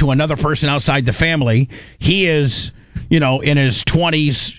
to another person outside the family. He is, in his 20s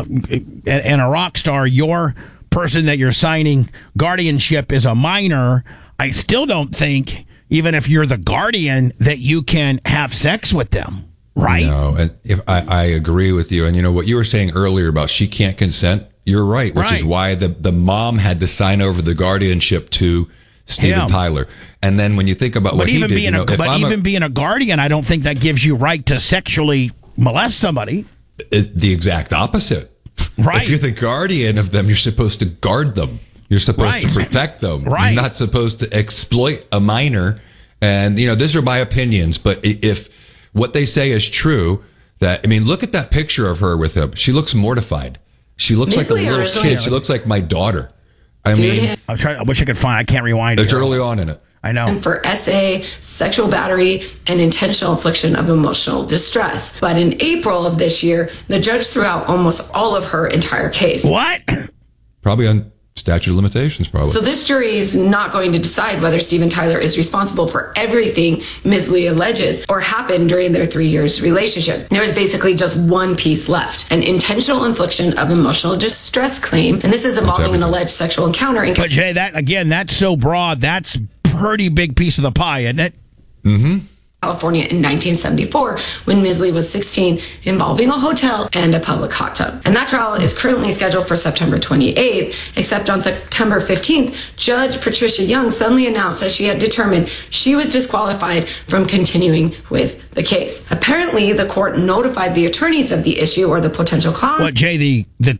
and a rock star. Your person that you're signing guardianship is a minor. I still don't think, even if you're the guardian, that you can have sex with them, right? No, and if I agree with you. And what you were saying earlier about she can't consent, you're right, which is why the mom had to sign over the guardianship to Steven Tyler. And then when you think about what he did, being a guardian, I don't think that gives you right to sexually molest somebody. The exact opposite. Right. If you're the guardian of them, you're supposed to guard them. You're supposed to protect them. Right. You're not supposed to exploit a minor. And, these are my opinions. But if what they say is true, look at that picture of her with him. She looks mortified. She looks like a little kid. She looks like my daughter. I wish I could find. I can't rewind it. It's early on in it. I know. And for SA, sexual battery, and intentional infliction of emotional distress. But in April of this year, the judge threw out almost all of her entire case. What? Probably on statute of limitations, probably. So this jury is not going to decide whether Steven Tyler is responsible for everything Ms. Lee alleges or happened during their 3 years relationship. There is basically just one piece left, an intentional infliction of emotional distress claim. And this is involving an alleged sexual encounter. But Jay, that's so broad. That's pretty big piece of the pie, isn't it? Mm-hmm. California in 1974 when Ms. Lee was 16, involving a hotel and a public hot tub. And that trial is currently scheduled for September 28th, except on September 15th, Judge Patricia Young suddenly announced that she had determined she was disqualified from continuing with the case. Apparently, the court notified the attorneys of the issue or the potential conflict. What, Jay, did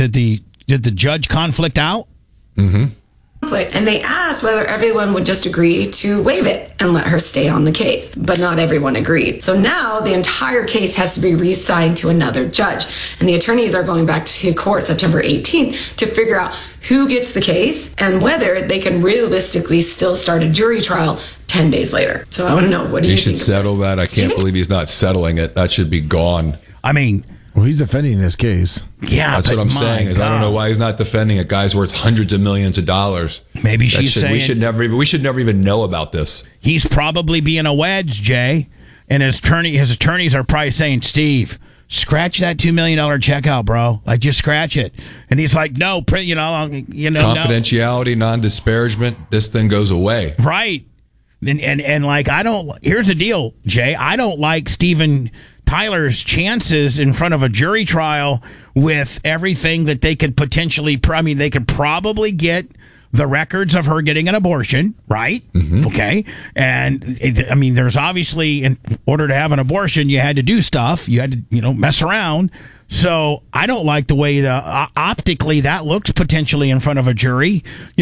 the judge conflict out? Mm-hmm. And they asked whether everyone would just agree to waive it and let her stay on the case. But not everyone agreed. So now the entire case has to be reassigned to another judge. And the attorneys are going back to court September 18th to figure out who gets the case and whether they can realistically still start a jury trial 10 days later. So I want to know, what do you think? He should settle that. I can't believe he's not settling it. That should be gone. Well, he's defending this case. Yeah, that's what I'm saying. I don't know why he's not defending a guy's worth hundreds of millions of dollars. Maybe she's saying we should never even know about this. He's probably being a wedge, Jay, and his attorneys are probably saying, Steve, scratch that $2 million check out, bro. Like, just scratch it. And he's like, no, confidentiality, non-disparagement. This thing goes away, right? And like, here's the deal, Jay. I don't like Steven Tyler's chances in front of a jury trial with everything that they could potentially, they could probably get the records of her getting an abortion, right? Mm-hmm. Okay. And there's obviously, in order to have an abortion, you had to do stuff. You had to, mess around. So I don't like the way optically that looks potentially in front of a jury,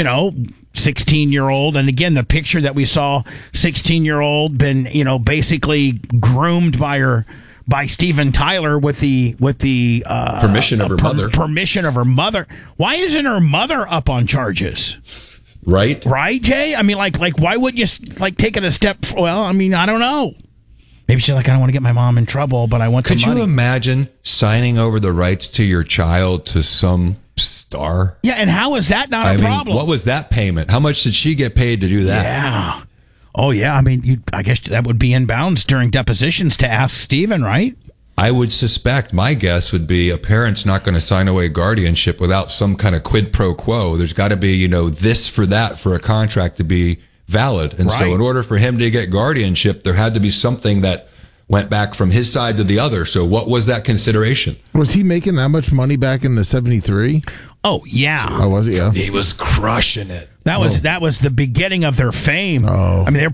16-year-old. And again, the picture that we saw, 16-year-old been, basically groomed by Steven Tyler with the permission of her mother. Permission of her mother. Why isn't her mother up on charges? Right, Jay. Why wouldn't you take it a step? Well, I don't know. Maybe she's like, I don't want to get my mom in trouble, but I want the money. Could you imagine signing over the rights to your child to some star? Yeah, and how is that not a problem? What was that payment? How much did she get paid to do that? Yeah. Oh, yeah. I guess that would be in bounds during depositions to ask Steven, right? I would suspect, my guess would be, a parent's not going to sign away guardianship without some kind of quid pro quo. There's got to be, this for that for a contract to be valid. And so in order for him to get guardianship, there had to be something that went back from his side to the other. So what was that consideration? Was he making that much money back in the 73? Oh, yeah. Oh, was he? Yeah. He was crushing it. That was the beginning of their fame. Oh. He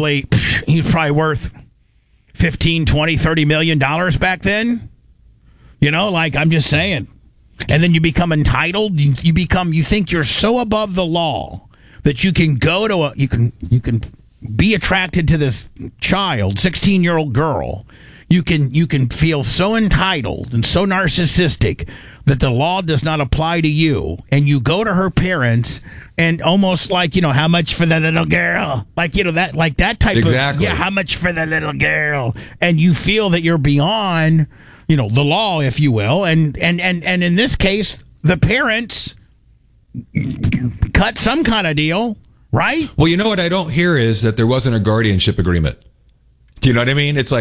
was probably worth 15, 20, 30 million dollars back then. I'm just saying. And then you become entitled. You think you're so above the law that you can go to you can be attracted to this child, 16-year-old girl. You can feel so entitled and so narcissistic that the law does not apply to you, and you go to her parents and almost how much for the little girl, that type exactly. How much for the little girl, and you feel that you're beyond the law, if you will, and in this case the parents cut some kind of deal, right? Well, what I don't hear is that there wasn't a guardianship agreement. Do you know what I mean? It's like,